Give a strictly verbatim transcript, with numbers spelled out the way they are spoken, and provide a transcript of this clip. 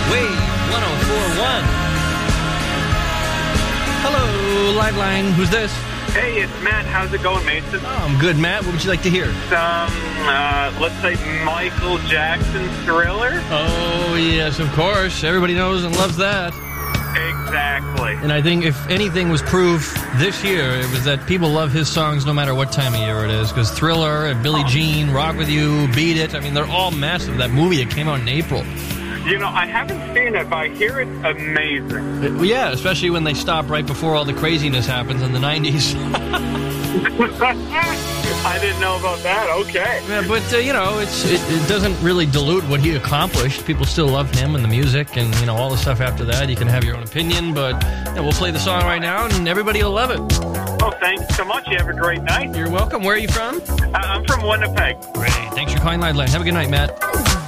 Wave one oh four point one. Hello, Liveline. Who's this? Hey, it's Matt. How's it going, Mason? Oh, I'm good, Matt. What would you like to hear? Um, uh, let's say Michael Jackson's Thriller. Oh, yes, of course. Everybody knows and loves that. Exactly. And I think if anything was proof this year, it was that people love his songs no matter what time of year it is. Because Thriller and Billie Jean, Rock With You, Beat It, I mean, they're all massive. That movie that came out in April. You know, I haven't seen it, but I hear it's amazing. It, well, yeah, especially when they stop right before all the craziness happens in the nineties. I didn't know about that. Okay. Yeah, but, uh, you know, it's it, it doesn't really dilute what he accomplished. People still love him and the music and, you know, all the stuff after that. You can have your own opinion, but you know, we'll play the song right now, and everybody will love it. Oh, thanks so much. You have a great night. You're welcome. Where are you from? Uh, I'm from Winnipeg. Great. Thanks for calling Liveline. Have a good night, Matt.